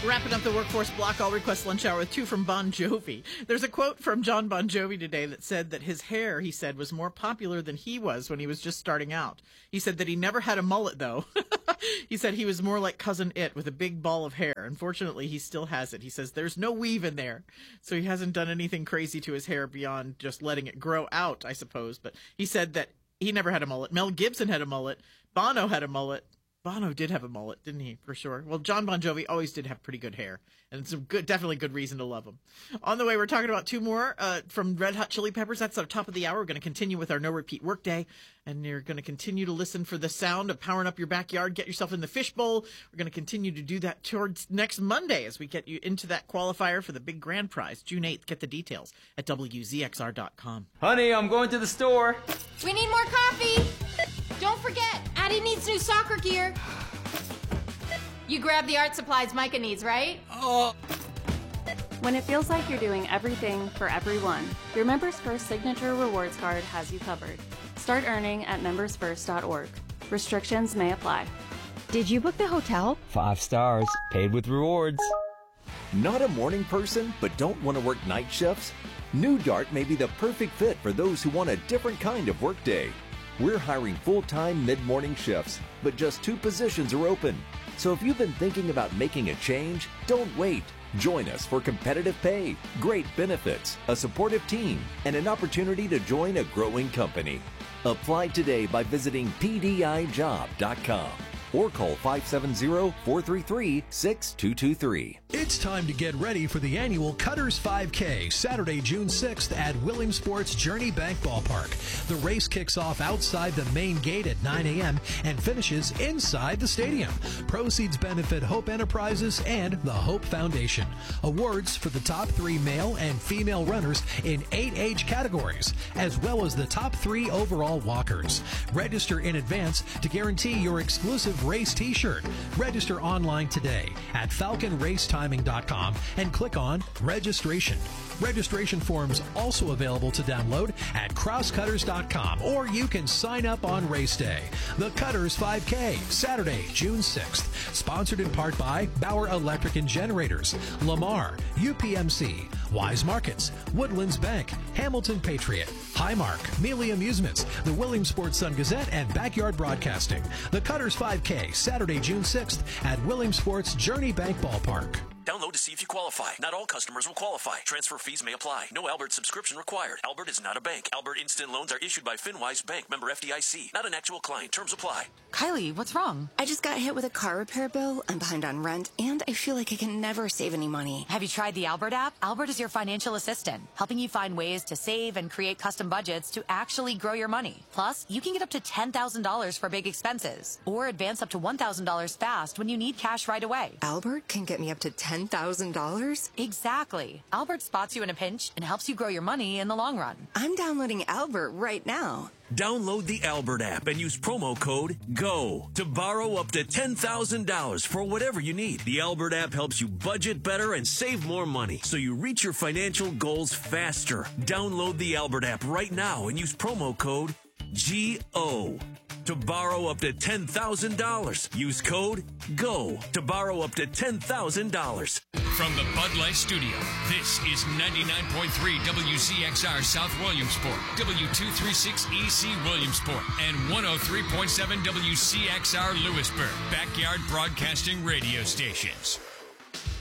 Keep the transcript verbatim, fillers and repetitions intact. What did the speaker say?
Wrapping up the workforce block, all request lunch hour with two from Bon Jovi. There's a quote from John Bon Jovi today that said that his hair, he said, was more popular than he was when he was just starting out. He said that he never had a mullet, though. He said he was more like Cousin It with a big ball of hair. Unfortunately, he still has it. He says there's no weave in there. So he hasn't done anything crazy to his hair beyond just letting it grow out, I suppose. But he said that he never had a mullet. Mel Gibson had a mullet. Bono had a mullet. Bono did have a mullet, didn't he? For sure. Well, John Bon Jovi always did have pretty good hair, and it's a good, definitely good reason to love him. On the way, we're talking about two more uh, from Red Hot Chili Peppers. That's our top of the hour. We're going to continue with our no repeat workday, and you're going to continue to listen for the sound of powering up your backyard. Get yourself in the fishbowl. We're going to continue to do that towards next Monday as we get you into that qualifier for the big grand prize, June eighth. Get the details at W Z X R dot com. Honey, I'm going to the store. We need more coffee. Don't forget, Addie needs new soccer gear. You grab the art supplies Micah needs, right? Oh. When it feels like you're doing everything for everyone, your Members First Signature Rewards Card has you covered. Start earning at members first dot org. Restrictions may apply. Did you book the hotel? Five stars, paid with rewards. Not a morning person, but don't want to work night shifts? New Dart may be the perfect fit for those who want a different kind of workday. We're hiring full-time mid-morning shifts, but just two positions are open. So if you've been thinking about making a change, don't wait. Join us for competitive pay, great benefits, a supportive team, and an opportunity to join a growing company. Apply today by visiting P D I job dot com or call five seven zero, four three three, six two two three. It's time to get ready for the annual Cutters five K, Saturday, June sixth at Williamsport's Journey Bank Ballpark. The race kicks off outside the main gate at nine a.m. and finishes inside the stadium. Proceeds benefit Hope Enterprises and the Hope Foundation. Awards for the top three male and female runners in eight age categories, as well as the top three overall walkers. Register in advance to guarantee your exclusive race t-shirt. Register online today at falcon race timing dot com and click on registration. Registration forms also available to download at cross cutters dot com, or you can sign up on race day. The Cutters five K, Saturday, June sixth. Sponsored in part by Bauer Electric and Generators, Lamar, U P M C, Wise Markets, Woodlands Bank, Hamilton Patriot, Highmark, Mealy Amusements, the Williamsport Sun Gazette, and Backyard Broadcasting. The Cutters five K, Saturday, June sixth at Williamsport's Journey Bank Ballpark. Download to see if you qualify. Not all customers will qualify. Transfer fees may apply. No Albert subscription required. Albert is not a bank. Albert Instant Loans are issued by FinWise Bank, member F D I C. Not an actual client. Terms apply. Kylie, what's wrong? I just got hit with a car repair bill. I'm behind on rent, and I feel like I can never save any money. Have you tried the Albert app? Albert is your financial assistant, helping you find ways to save and create custom budgets to actually grow your money. Plus, you can get up to ten thousand dollars for big expenses, or advance up to one thousand dollars fast when you need cash right away. Albert can get me up to ten thousand dollars? Exactly. Albert spots you in a pinch and helps you grow your money in the long run. I'm downloading Albert right now. Download the Albert app and use promo code GO to borrow up to ten thousand dollars for whatever you need. The Albert app helps you budget better and save more money, so you reach your financial goals faster. Download the Albert app right now and use promo code G O to borrow up to ten thousand dollars. Use code GO to borrow up to ten thousand dollars. From the Bud Light Studio, this is ninety-nine point three W Z X R South Williamsport, W two thirty-six E C Williamsport, and one oh three point seven W C X R Lewisburg, Backyard Broadcasting Radio Stations.